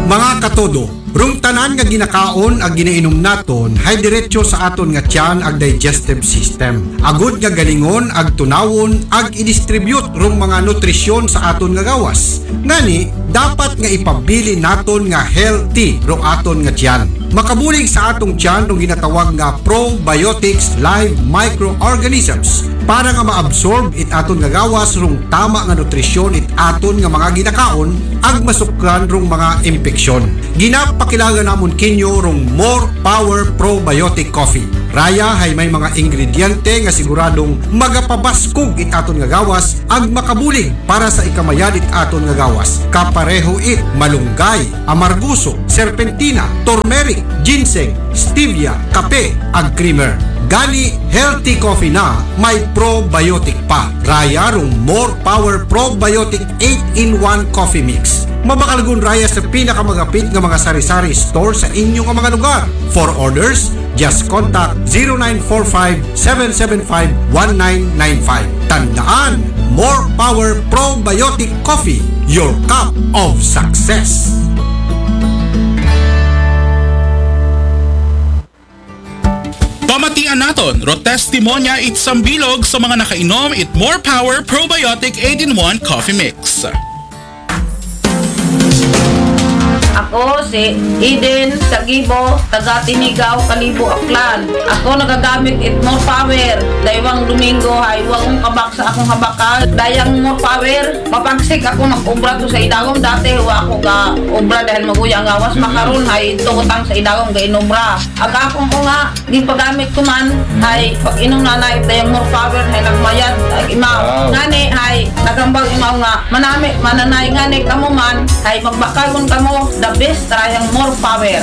Mga katodo, rung tanan nga ginakaon ag ginainom naton hay diretso sa aton nga tiyan ag digestive system. Agud nga galingon ag tunawon ag i-distribute rung mga nutrisyon sa aton nga gawas. Ngani, dapat nga ipabili naton nga healthy rung aton nga tiyan. Makabulig sa atong tiyan rung ginatawag nga probiotics live microorganisms para nga maabsorb it aton nga gawas rung tama nga nutrisyon it aton nga mga ginakaon ag masukran rung mga impeksyon. Ginapakilaga namon kinyo rung More Power Probiotic Coffee. Raya hay may mga ingrediente nga siguradong magapabaskog it aton nga gawas ag makabulig para sa ikamayan it aton nga gawas. Kapareho it malunggay, amarguso, serpentina, turmeric, ginseng, stevia, kape ag creamer. Gani healthy coffee na may probiotic pa. Raya rung More Power Probiotic 8-in-1 Coffee Mix. Mabakalgun raya sa pinakamagapit nga mga sari-sari store sa inyong mga lugar. For orders, just contact 0945-775-1995. Tandaan, More Power Probiotic Coffee, your cup of success. Pamatian naton, ro testimonya it sambilog sa mga nakainom it More Power Probiotic 8-in-1 Coffee Mix. Ako si Eden Sagibo, taga Tinigaw, Kalibo, Aklan. Ako nagagamit it More Power. Daywang Domingo hay wag kabak sa akong habakal. Dayang More Power, mapagsik ako mag-ubra to sa idagom. Dati wa ako ga ubra dahil maguya ang gawas. Makaroon hay tugutang sa idagom ga inubra. Aga akong ko nga, di pagamit ko man hay pag inom na na dayang More Power hay nagmayad ay imaw. Ngani hay nagambag imaw nga manami mananay ngani kamo man hay magbakagon kamo the best tayang More Power.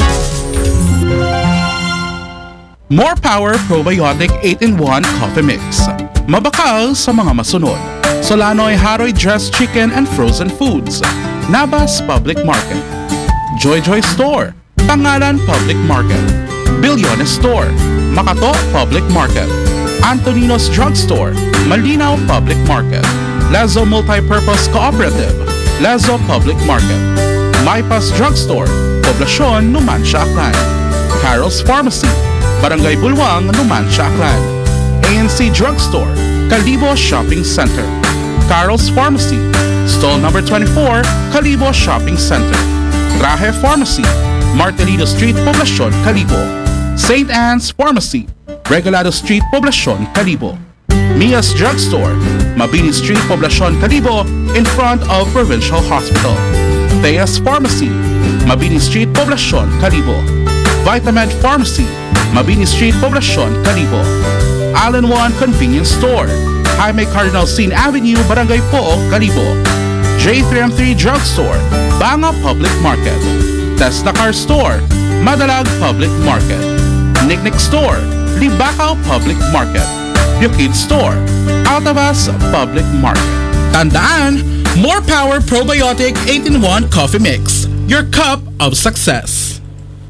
More Power Probiotic 8-in-1 Coffee Mix. Mabakal sa mga masunod. Solanoy Haroy Dressed Chicken and Frozen Foods. Nabas Public Market. Joy Joy Store. Pangalan Public Market. Bilyones Store. Makato Public Market. Antonino's Drugstore. Malinaw Public Market. Lazo Multipurpose Cooperative. Lazo Public Market. Mypas Drugstore, Poblasyon, Numancia, Aklan. Carol's Pharmacy, Barangay Bulwang, Numancia, Aklan. ANC Drugstore, Kalibo Shopping Center. Carol's Pharmacy, Stall number 24, Kalibo Shopping Center. Traje Pharmacy, Martelino Street, Poblasyon, Kalibo. St. Anne's Pharmacy, Regalado Street, Poblasyon, Kalibo. Mia's Drugstore, Mabini Street, Poblasyon, Kalibo, in front of Provincial Hospital. Teas Pharmacy, Mabini Street, Poblasyon, Kalibo. Vitamed Pharmacy, Mabini Street, Poblasyon, Kalibo. All-in-One Convenience Store, Jaime Cardinal Sin Avenue, Barangay Pook, Kalibo. J3M3 Drugstore, Banga Public Market. Testacar Store, Madalag Public Market. Nicknick Store, Libacao Public Market. Bukid Store, Altavas Public Market. Tandaan, More Power Probiotic 8-in-1 Coffee Mix, your cup of success.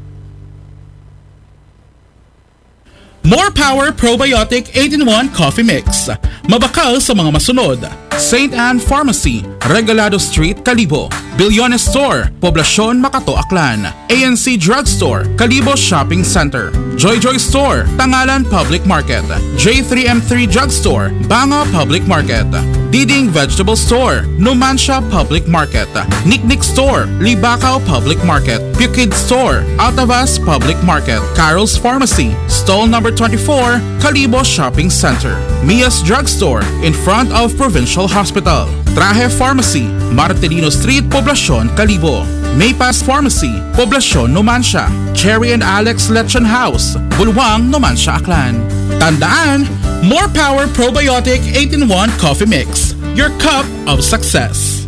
More Power Probiotic 8-in-1 Coffee Mix. Mabakal sa mga masunod. St. Anne Pharmacy, Regalado Street, Kalibo. Bilyones Store, Poblasyon, Makato, Aklan. ANC Drugstore, Kalibo Shopping Center. Joy Joy Store, Tangalan Public Market. J3M3 Drugstore, Banga Public Market. Diding Vegetable Store, Numancia Public Market. Nicknick Store, Libacao Public Market. Bukid Store, Altavas Public Market. Carol's Pharmacy, Stall number 24, Kalibo Shopping Center. Mia's Drugstore, in front of Provincial Hospital. Traje Pharmacy, Martelino Street, Poblasyon, Kalibo. Maypas Pharmacy, Poblasyon, Numancia. Cherry and Alex Lechon House, Bulwang, Numancia, Aklan. Tandaan, More Power Probiotic 8-in-1 Coffee Mix, your cup of success.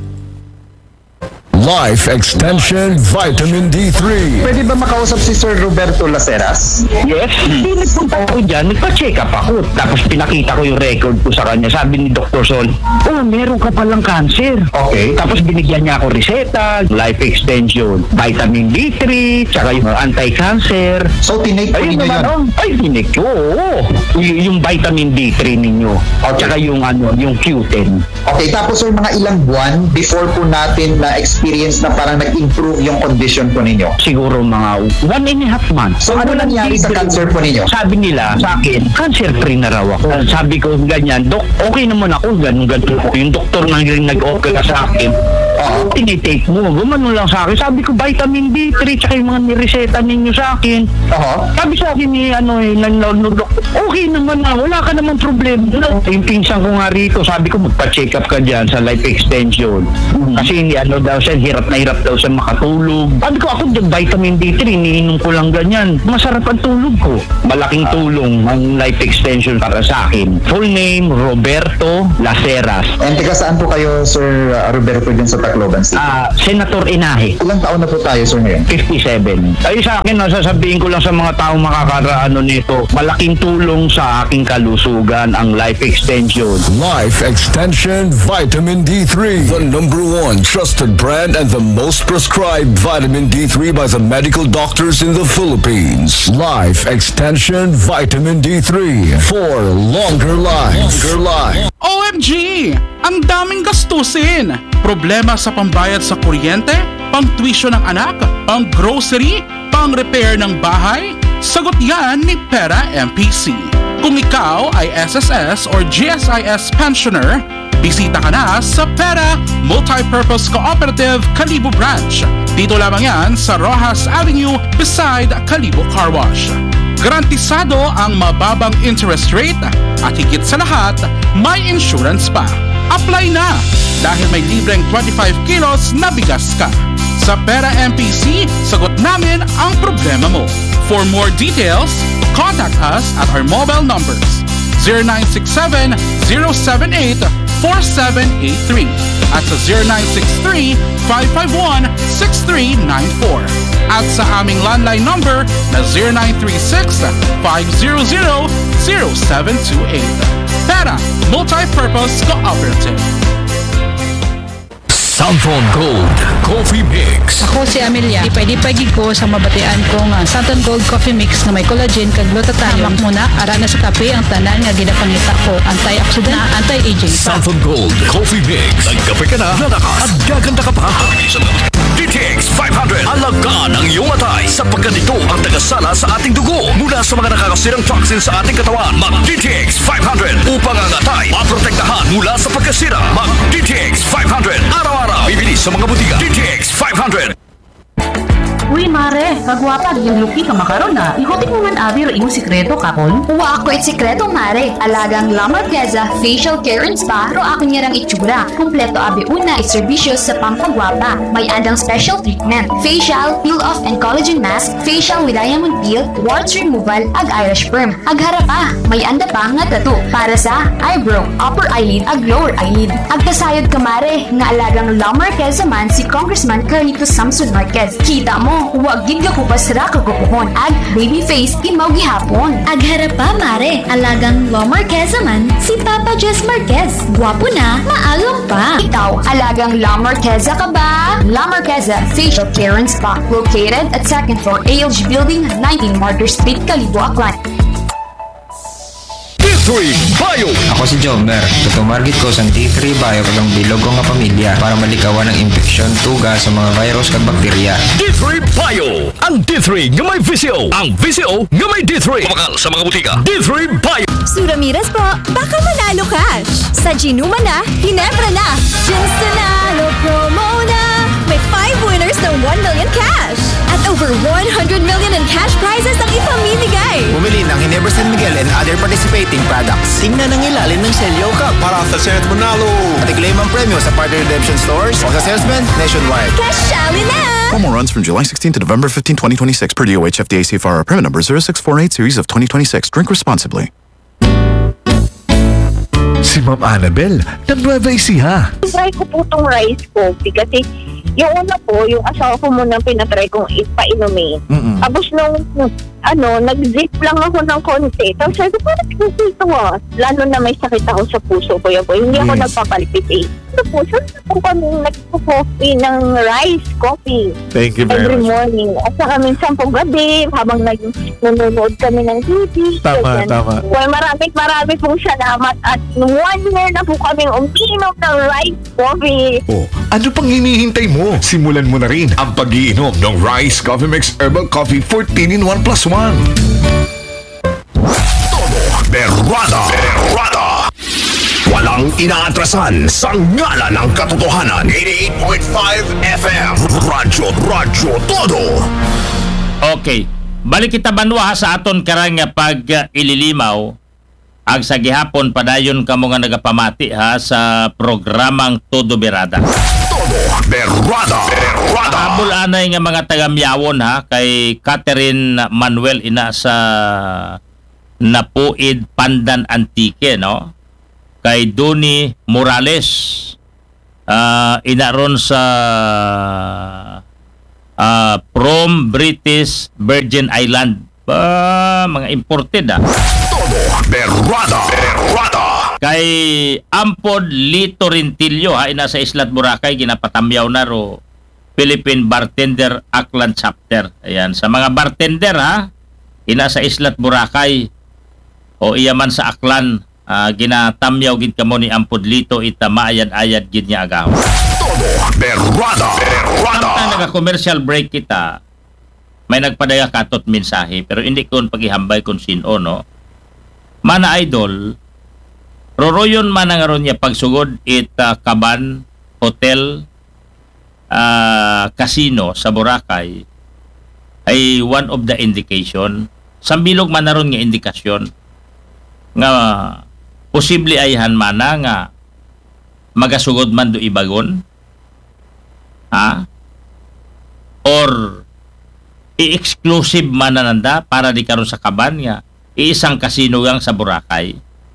Life Extension Vitamin D3. Pwede ba makausap si Sir Roberto Laceras? Yes, hindi nagpunta ako dyan, nagpa-check up ako. Tapos pinakita ko yung record ko sa kanya. Sabi ni Dr. Sol, oh, meron ka palang cancer. Okay. Tapos binigyan niya ako reseta, life extension, vitamin D3, tsaka yung anti-cancer. So, tinake po Ayun ninyo naman, yun? ay, tinake ko, oo. Yung vitamin D3 ninyo. Okay. Tsaka yung Q10. Okay, tapos sir, mga ilang buwan before po natin na-experience experience na parang nag-improve yung condition po ninyo? Siguro mga 1.5 months. So ano nangyari sa cancer po ninyo? Sabi nila sa akin, cancer-free na raw ako. Sabi ko ganyan, Dok, okay naman ako, ganun. Yung doktor nang nag-okay ka sa akin, tinitake mo, gumano lang sa akin. Sabi ko, vitamin D3, tsaka yung mga nireseta ninyo sa akin. Sabi sa akin ni, okay naman na, wala ka naman problema. Yung pinsan ko nga rito, sabi ko, magpa-check up ka dyan sa life extension. Kasi daw siya, hirap na hirap daw siya makatulog. Sabi ko, ako vitamin D3, iniinom ko lang ganyan. Masarap ang tulog ko. Malaking tulong ang life extension para sa akin. Full name, Roberto Laceras. And taga saan po kayo, Sir Roberto, dyan sa Tacloban City? Senator Inahe. Ilang taon na po tayo, Sir, ngayon? 57. Ay sa akin, sasabihin ko lang sa mga taong makakaraano nito, malaking tulong sa aking kalusugan ang life extension. Life Extension Vitamin D3, the #1 trusted brand and the most prescribed vitamin D3 by the medical doctors in the Philippines. Life Extension Vitamin D3 for longer life. OMG! Ang daming gastusin! Problema sa pambayad sa kuryente, pang-tuition ng anak, pang-grocery, pang-repair ng bahay? Sagot yan ni Pera MPC. Kung ikaw ay SSS or GSIS pensioner, bisita ka na sa Pera Multipurpose Cooperative Kalibo Branch. Dito lamang yan sa Rojas Avenue beside Kalibo Car Wash. Garantisado ang mababang interest rate at higit sa lahat, may insurance pa. Apply na dahil may libreng 25 kilos na bigas ka. Sa Pera MPC, sagot namin ang problema mo. For more details, contact us at our mobile numbers 0967-078-4783 at sa 0963-551-6394 at sa aming landline number na 0936-500-0728. Pera Multipurpose Cooperative. Santon Gold Coffee Mix. Ako si Amelia. Ipay-dipay ko sa mabatian kong Santon Gold Coffee Mix na may collagen kag glutathione. Hamak muna ara na sa kape ang tanan nga ginapangita ko. Antioxidant, anti-aging. Santon Gold Coffee Mix. Nagkape ka na, lalakas at gaganda ka pa. DTX 500. Alagaan ang iyong atay sapagkat ito ang tagasala sa ating dugo mula sa mga nakakasirang toxins sa ating katawan. Mag DTX 500 upang ang atay maprotektahan mula sa pagkasira. Mag DTX 500. Araw-araw bibili sa mga butika. DTX 500. Uy, mare, kagwapa, yung luki ka makaroon na. Ikotin mo man abi ro imong sikreto kakon. Wa ako it sikreto, mare. Alagang La Marqueza Facial Care and Spa ro ako niyarang itsura. Kumpleto abi una iserbisyo sa pampagwapa. May andang special treatment. Facial, peel-off and collagen mask, facial with diamond peel, warts removal, ag Irish perm. Ag harapa, may anda pa nga tattoo para sa eyebrow, upper eyelid, ag lower eyelid. Ag kasayod ka, mare, nga alagang La Marqueza man si Congressman Carlito Samson Marquez. Kita mo, huwag gid ka kupasra kagupuhon ag baby face imaw gihapon. Ag harapa, mare, alagang La Marqueza man si Papa Jess Marquez. Gwapo na, maalong pa. Ikaw, alagang La Marqueza ka ba? La Marqueza Facial Care and Spa, located at 2nd floor ALG Building, 19 Martyr Street, Kalibo, Aklan. D3 Bio. Ako si Jomer. Tutumargit ko sa D3 Bio kagang bilog ko nga pamilya para malikawan ang infeksyon, tuga sa mga virus kag bakterya. D3 Bio. Ang D3 nga may VCO. Ang VCO nga may D3. Kumakal sa mga butika. D3 Bio. Suramiras po, baka manalo cash. Sa Ginuma na, Ginebra na. Gins Nanalo promo na. May 5 winners ng 1 million cash. At over 100 million in cash prizes ang ipamimigay. Bumili ng Ginebra San Miguel and other participating products. Tingnan ang ilalim ng Celio Cup para sa Senate Manalo. At i-claim ang premyo sa partner redemption stores o sa salesman nationwide. Cashali na! Promo runs from July 16 to November 15, 2026 per DOH FDA CFR permit number 0648 series of 2026. Drink responsibly. Si Ma'am Annabel, nag-Nueva Ecija. Try ko po itong rice coffee kasi yung una po, yung asawa ko munang pinatry kong ipainumin. Tapos nung nag-zip lang ako ng konti. Tapos sabi ko, parang ito Lalo na may sakit ako sa puso ko. Hindi ako nagpapalpit eh. dito po, saan po kami nagpo-coffee ng rice coffee. Thank you very Every much. morning. At saka minsan po gabi, habang nanonood kami ng TV. Tama, ganyan. tama. Well, marami pong salamat. At 1 year na po kaming uminom ng rice coffee. Oh, ano pang hinihintay mo? Simulan mo na rin ang pag-iinom ng Rice Coffee Mix Herbal Coffee 14 in 1 plus 1. Todo Berwada. Walang inaatrasan sa ngala ng katotohanan. 88.5 FM. Radyo Todo. Okay. Balik kita banwa sa aton karang nga pag ililimaw ag sa gihapon padayon kamo nga nagapamati ha sa programang Todo Berada. Todo Berwada. Abol anay nga mga taga-Miyawon ha kay Catherine Manuel ina sa Napuid Pandan Antique, no? Kay Doni Morales ina ron sa from British Virgin Island. Mga imported Todo Berwada. Kay Ampod Lito Rentillo ha ina sa Islat Boracay ginapatamyaw na ro Philippine Bartender Aklan Chapter. Ayan, sa mga bartender ha ina sa Islat Boracay o iyaman sa Aklan ginatamyaw gid kamo ni Ampod Lito ita maayad-ayad gid niya agaw. Todo Berwada. Samtang naka-commercial break kita, may nagpadaya katot mensahe pero hindi ko paghihambay kung sino, no? Mana idol, roroyon man ang aron niya pagsugod Kaban Hotel Casino sa Boracay ay one of the indication. Sambilog man aron nga indikasyon nga posible ayhan mana nga magasugod man do ibagon or i-exclusive man na nanda para di karon sa Kaban nga iisang kasino gang sa Boracay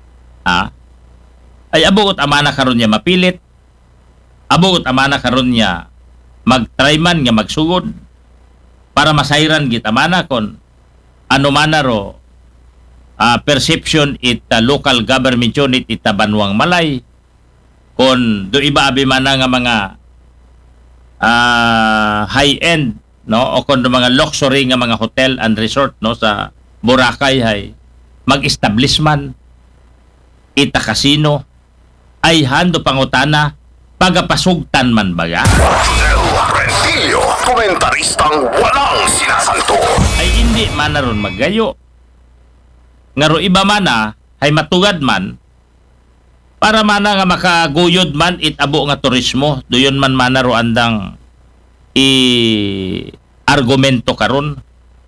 ay abugot amana karon niya mapilit, abugot amana karon niya mag-try man nga magsugod para masayran git amana kon ano man ro perception local government unit Banwang Malay kon do iba abi man nga mga high end, no, o kon do mga luxury nga mga hotel and resort, no, sa Boracay hay mag-establish man casino ay hando pangutana pagapasugtan man baga. Rentillo, komentaristang walang sinasanto. Ay hindi man naron maggayo. Ngaro iba mana ay matugad man para mana nga makaguyod man abo nga turismo doyon man manaro andang argumento karon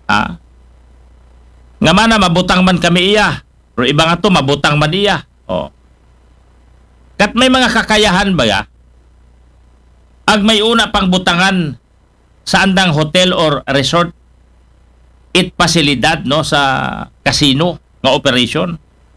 nga mana mabutang man kami iya pero iba nga to mabutang man iya kat may mga kakayahan ba ya ag may una pang butangan sa andang hotel or resort pasilidad, no, sa casino nga operation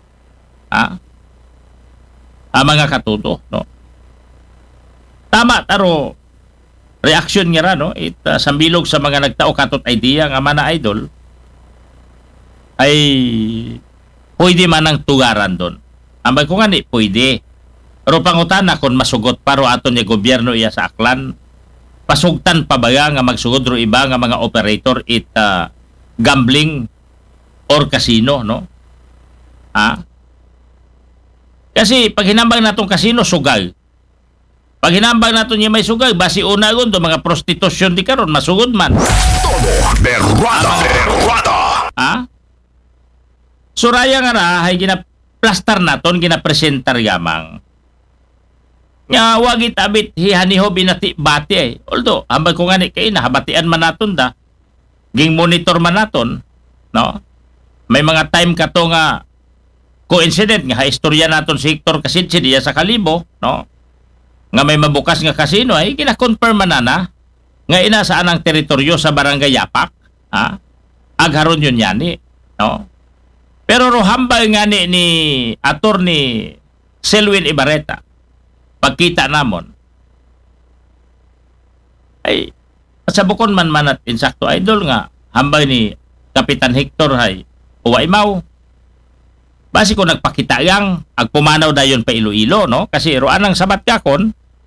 mga katuto, no. Tama taro reaction nga ra, no, sambilog sa mga nagtao katot idea nga mana idol ay pwede man ang tugaran doon. Ambay ko nga ni pwede. Pero pangutana kung masugot paro aton ni gobyerno iya sa Aklan, pasugtan pa ba nga magsugod ro iba nga mga operator gambling or casino, no? Kasi pag hinambang natong casino sugay. Pag hinambang naton niya may sugay, basi una gon do mga prostitusyon di karon masugod man. Todo berwada. Suraya nga ra hay ginaplastar naton ginapresentar gamang. Nga wagi tabit hihaniho binati bati Although hambal ko ngani kay nahabatian man naton da. Ging monitor man naton, no? May mga time kato nga coincident nga istorya naton si Hector Casidsi diya sa Kalibo, no? Nga may mabukas nga casino ay kina-confirm man na nga ina saan ang teritoryo sa Barangay Yapak, agharon yun yani, no? Pero rohambal nga ni attorney Selwyn Ibarreta pagkita namon ay sa bukon man at insakto idol nga hambal ni Kapitan Hector hay uwaimaw basi ko nagpakita yang agpumanaw dayon pa Iloilo, no, kasi roan ang sabat kakon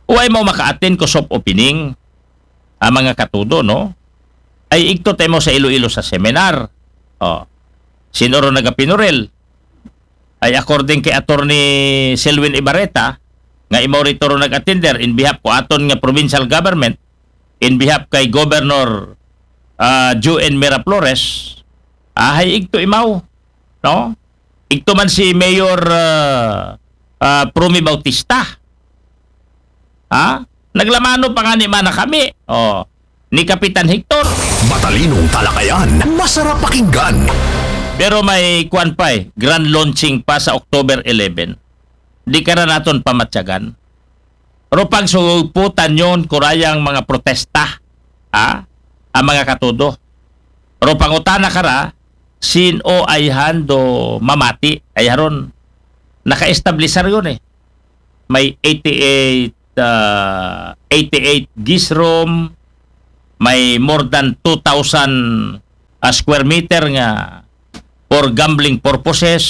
Uway mo maka-attend ko soft opening ang mga katudo, no? Ay igto tayo mo sa Iloilo sa seminar. Sinuro nagapinurel. Ay according kay Attorney Selwyn Ibarreta, nga imo rito ro nag-attender in behalf ko aton nga provincial government, in behalf kay Governor Juen Miraflores, hay igto imaw, no? Igto man si Mayor Prumi Bautista. Naglamano pa nga ni mana kami. Ni Kapitan Hector. Matalinong talakayan, masarap pakinggan. Pero may kuan pa grand launching pa sa October 11. Di ka na naton pamatsyagan. Pero pag suputan yun, kurayang mga protesta, ang mga katudo. Pero pangutana ka ra, sino ay hando mamati, ay haron, naka-establisar yun May 88 gis room, may more than 2,000 square meter nga for gambling purposes.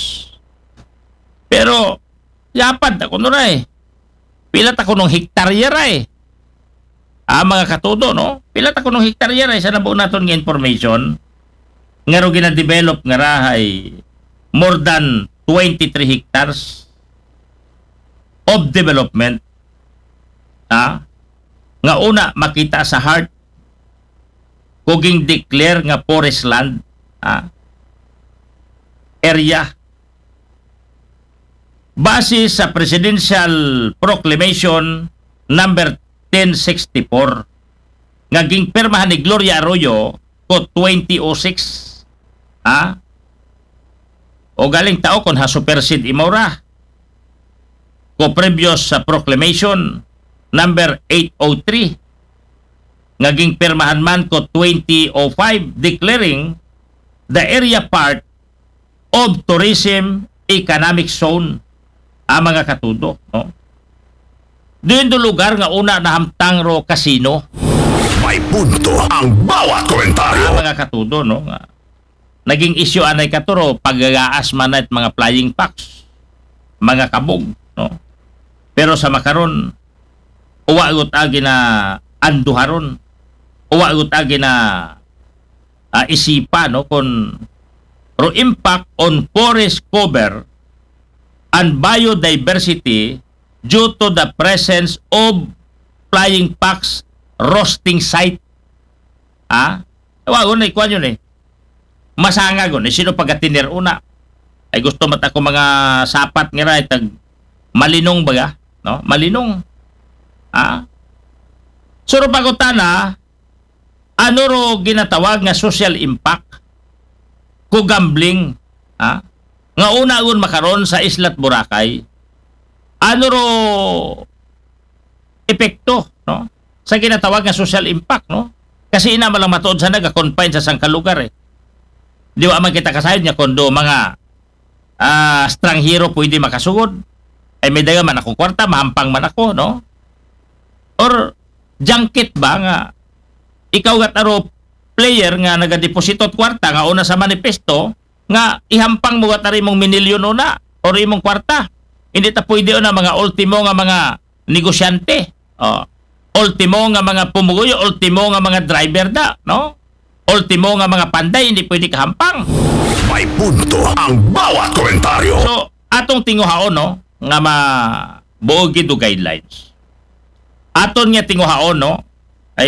Pero yapad ako na pilat ako nung hektarya mga katudo, no? Pilat ako nung hektarya sa nabuo naton nga information nga ro gina-develop nga rahay more than 23 hectares of development. Nga una makita sa heart kuging declare nga forest land area base sa Presidential Proclamation number 1064 nga gingpirmahan ni Gloria Arroyo ko 2006 o galing tao kon ha supersede imora ko previous sa proclamation number 803 nga gingpirmahan man ko 2005 declaring the area part of tourism economic zone mga katudo, no? Doon do lugar nga una nahamtang ro casino. May punto ang bawat komentaryo. Mga katudo, no? Naging issue anay katuro pagagaas man at mga flying fox, mga kabog, no? Pero sa makaron uwagot agi na anduharon, uwagot agi na isipa, no, kon ro impact on forest cover and biodiversity due to the presence of flying fox roasting site. Wagon na ikuan yun masanga gon sino pagatinir una ay gusto mat ako mga sapat nga ray tag malinong baga, no? Malinong. Suro pagutana ano ro ginatawag nga social impact ko gambling, nga una gun makaron sa Islat Boracay. Ano ro epekto, no? Sa ginatawag nga social impact, no? Kasi ina malang matuod sa naga-confine sa sangka lugar Di ba man kita kasayod niya kondo mga stranghero pwede makasugod. Ay may daga man ako kwarta, mahampang man ako, no? Or junket ba nga ikaw gat aro player nga nagadepositot kwarta nga una sa manifesto nga ihampang mo gat ari mong minilyon una or imong kwarta. Hindi ta pwede na mga ultimo nga mga negosyante. Ultimo nga mga pumuguyo, ultimo nga mga driver da, no? Ultimo nga mga panday, hindi pwede kahampang. May punto ang bawat komentaryo. So, atong tinguhaon, no, nga mabuog gito guidelines. Aton nga tinguhaon, no, ay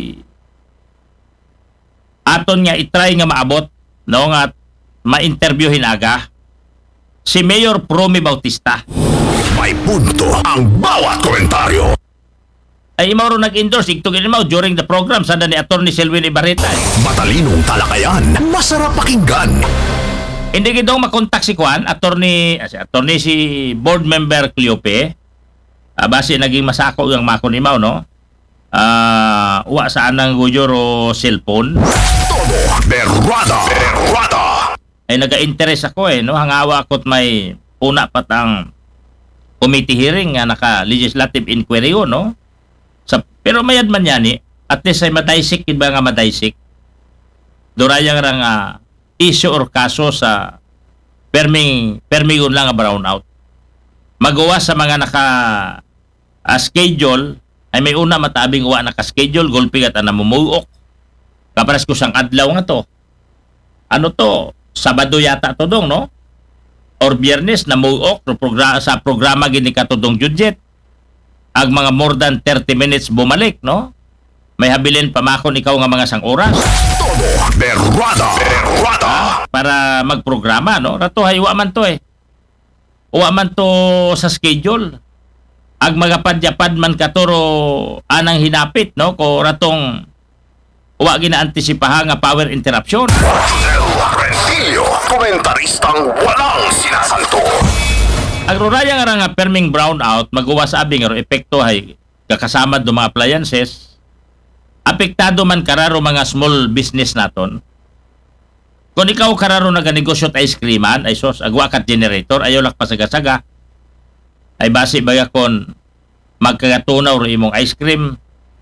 aton nga itry nga maabot, no, nga ma-interviewin aga si Mayor Prumi Bautista. May punto ang bawat komentaryo. Ay imaw ro nag-endorse igtog imaw during the program sa ni Attorney Selwyn Ibarreta. Matalinong talakayan, masarap pakinggan. Hindi gidong makontak si Juan, attorney si board member Cleope. Base naging masako yung mako ni Mao, no? Wa sa anang guyoro cellphone. Todo berrada. Ay naga-interest ako no? Hangawa ako't may una patang committee hearing nga naka-legislative inquiry yun, no? Pero mayad man yan at least ay madaysik, iba nga madaysik. Durayang nga nga issue or kaso sa permigon lang nga brown out. Magawa sa mga schedule ay may una matabing uwa naka-schedule gulpi at namumuok. Kaparas ko sang adlaw nga to. Ano to? Sabado yata to dong, no? Or Biyernes na muok sa programa gini katudong Judget. Ag mga more than 30 minutes bumalik, no? May habilin pamakon ikaw nga mga sang oras. Todo berwada. Para magprograma, no? Rato hay wa man to eh. Wa man to sa schedule. Ag magapadyapad man katuro anang hinapit, no? Ko ratong wa gina-antisipaha nga power interruption. Rentilio, komentaristang walang sinasanto. Ang ruraya nga perming brownout magawa sa abing ero epekto hay kakasamad do mga appliances. Apektado man kararo mga small business naton. Kung ikaw kararo naganegosyo at ice creaman, ay sos agwa kat generator ayaw lak pasaga-saga. Ay basi baga kon magkagatunaw ro imong ice cream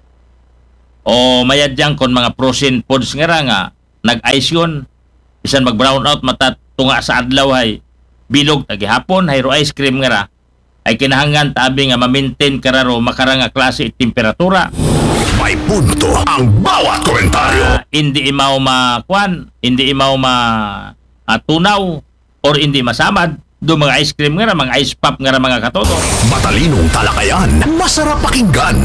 o mayadyang kon mga frozen foods nga nag-ice yun. Bisan mag-brownout matatunga sa adlaw hay bilog tagihapon hay ro ice cream nga ay kinahanglan tabi nga ma-maintain kararo makaranga klase at temperatura. May punto ang bawat komentaryo. Hindi imaw hindi imaw tunaw or hindi masamad do mga ice cream nga mga ice pop nga mga katoto. Matalinong talakayan, masarap pakinggan.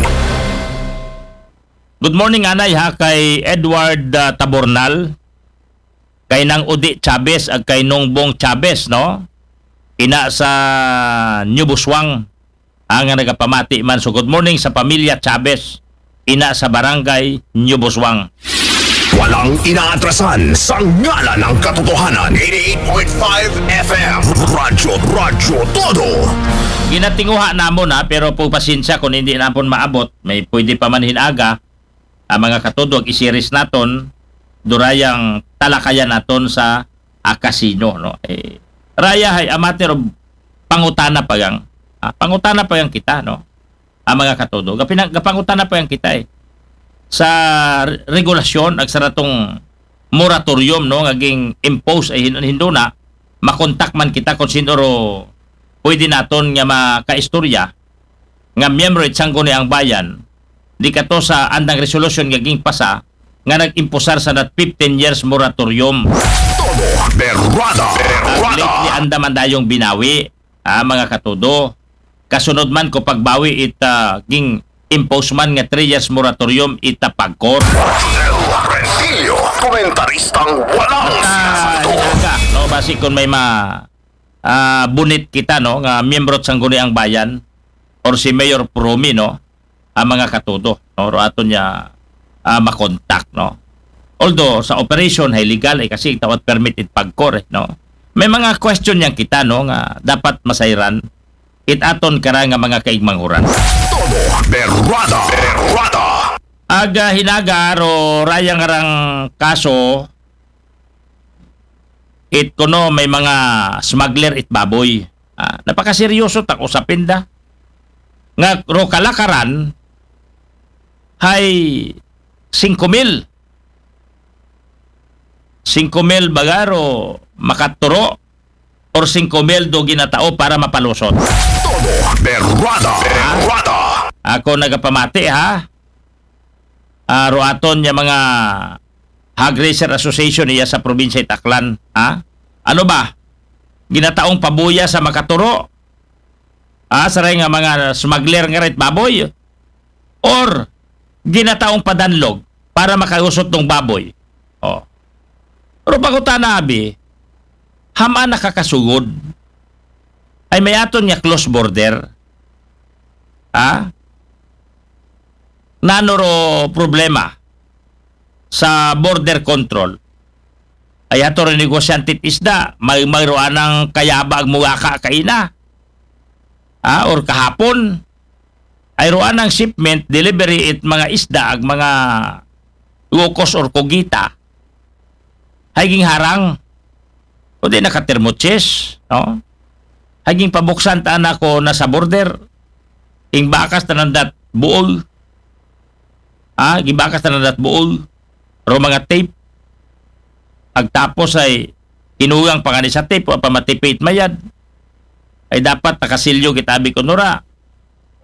Good morning anay ha kay Edward Tabornal, kay nang Udi Chavez ag kay Nongbong Chavez, no? Ina sa New Buswang ang nagapamati man. So good morning sa pamilya Chavez, ina sa barangay New Buswang. Walang inaatrasan sa ngalan ng katotohanan. 88.5 FM Radyo Todo. Ginatinguha namon ha, pero po pasensya kung hindi napon maabot, may pwede pa man hinaga ang mga katudog isiris naton durayang talakayan naton sa casino, no? Raya hay amateur of pangutana pa yang pangutana pa yang kita, no? Ang mga katudog pangutana pa yang kita sa regulasyon ag sa ratong moratorium, no, ngaging impose ay hinduna makontak man kita kung sino ro pwede naton nga makaistorya nga miyembro itsanggo ni ang bayan di kato sa andang resolution ngaging pasa nga nag-imposar sa that 15 years moratorium. Todo berwada. Lately andaman dayong binawi mga katudo. Kasunod man ko pagbawi ging impose man nga 3 years moratorium pagkor. Rentilio, komentaristang walang sinasanto. No, basi kung may bunit kita, no, nga miyembro sa Sangguniang Bayan or si Mayor Promi, no, ang mga katudo, no, ro ato niya makontak, no. Although sa operation ay legal kasi tawat permitted pagkor, no. May mga question yang kita, no, nga dapat masayran aton kara nga mga kaigmanghuran. Todo berwada. Aga hinaga ro rayang arang kaso kuno may mga smuggler baboy. Napakaseryoso tak usapin da. Nga ro kalakaran hay 5,000 bagaro makaturo or 5,000 do ginatao para mapalusot. Todo berwada. Ako nagapamati ha. Ro aton niya mga Hog Racer Association niya sa probinsya Taclan. Ano ba? Ginataong pabuya sa makaturo? Saray nga mga smuggler nga rin baboy? Or ginataong padanlog para makausot ng baboy? Pero pagutan na abi, hama nakakasugod ay may aton niya close border. Nanoro problema sa border control ay ato rin negosyantit isda mayroon ng kayaba ag muwaka kaina or kahapon ay roan ng shipment delivery mga isda ag mga ukos or kogita haging harang o di nakatermoches, no? Haging pabuksan taan ako na sa border ing bakas tanandat buol gibakas tanandat buol ro mga tape agtapos ay inugang pangani sa tape o pamatipit mayad ay dapat nakasilyo kitabi ko nura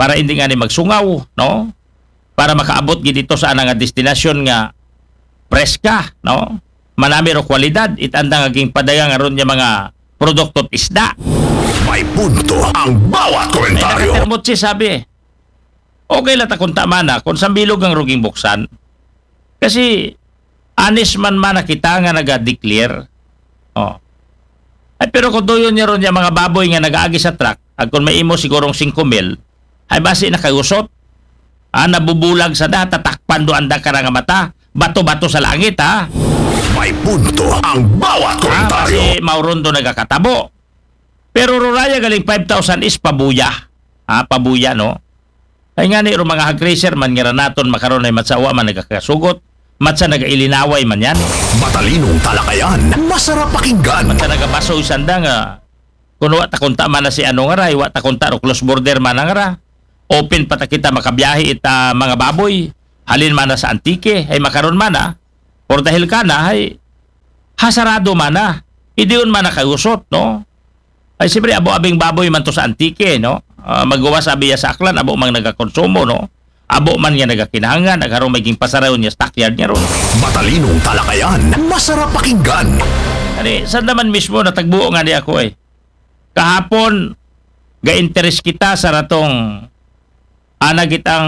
para hindi nga ni magsungaw, no? Para makaabot gid dito sa anang nga destinasyon nga preska, no? Manami ro kwalidad itanda nga padagang aron niya mga produkto at isda. May punto ang bawat komentaryo. Nakatermotsi sabi, okay lang ta kung tama na kung sambilog ang ruging buksan. Kasi honest man kita nga naga-declare. Oh. Ay, pero kung doon niya ron niya mga baboy nga nag-aagi sa truck, at kung may imo sigurong 5 mil, ay basi nakagusot. Nabubulag sa da, tatakpan doon da ka nga mata. Bato-bato sa langit, ha? May punto ang bawat komentaryo. Basi mauron doon nagakatabo. Pero ruraya galing 5,000 is pabuya. Pabuya, no? Ay nga ni, mga hag-racer man nga naton makaroon ay matsawa man nagakasugot. Matsa nag-ilinaway man yan. Matalinong talakayan, masarap pakinggan. Matsa nagabaso isanda nga kung wata kunta man na si ano nga ra, wata kunta o close border man nga ra. Open pata kita makabiyahe ita mga baboy. Halin man na sa Antique, ay makaroon man na. Or dahil ka na, ay hasarado man na. Idiyon man na kagusot, no? Ay siyempre, abo-abing baboy man to sa Antique, no? Magawa sa abiya sa aklan, abo mang nagakonsumo, no? Abo man nga nagakinahangan, nagkaroon maging pasarayon niya, stockyard niya ron. Matalinong talakayan, masarap pakinggan. Ani, saan naman mismo natagbuo nga di ako eh. Kahapon, ga-interest kita sa ratong anagitang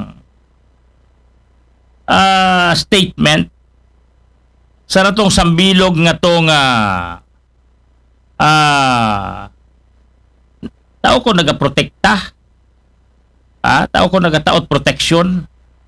statement sa ratong sambilog nga tong tao ko nagaprotekta. Tao ko nagataot proteksyon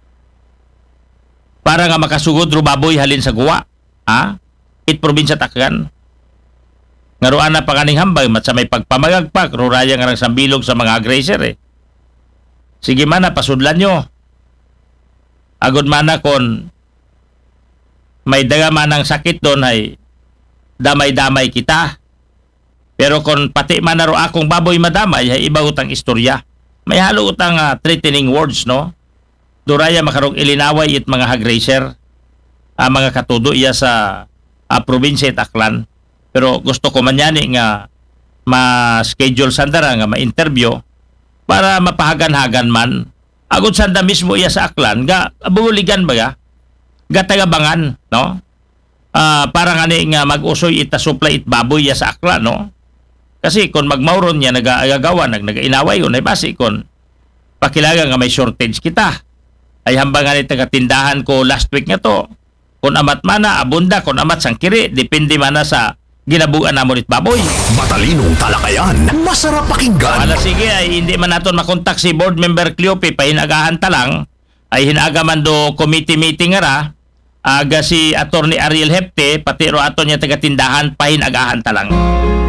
para nga makasugod ro baboy halin sa guwa. It probinsya Tacloban. Ngaruan na panganing hambay mat sa may pagpamagagpak ruraya nga ng sambilog sa mga aggressor eh. Sige man na pasudlan nyo. Agod man na kon may daga man ng sakit doon ay damay-damay kita. Pero kung pati man na ro akong baboy madamay ay iba utang istorya. May halo utang threatening words, no? Duraya makarong ilinaway it mga hag-racer, mga katudo iya sa probinsya Tacloban. Pero gusto ko man yan nga ma-schedule sandara nga ma-interview para mapahagan-hagan man. Agod sanda mismo iya sa Aklan, ga buligan ba ga? Gatagabangan, no? Para nga nga mag-usoy ita supply it baboy iya sa Aklan, no? Kasi kung magmauron niya nag-aagawa, nag-inaway yun, ay basi kung pakilaga nga may shortage kita. Ay hambangan ito tindahan ko last week nga to. Kung amat mana, abunda, kung amat sangkiri, depende mana sa ginabuan namon it baboy. Matalinong talakayan, masarap pakinggan. Sige, ay hindi man naton makontak si board member Cleope, pahinagahan ta lang, ay hinaga man do committee meeting nga ra, aga si Attorney Ariel Hepte, pati ro ato niya taga-tindahan, pahinagahan ta lang.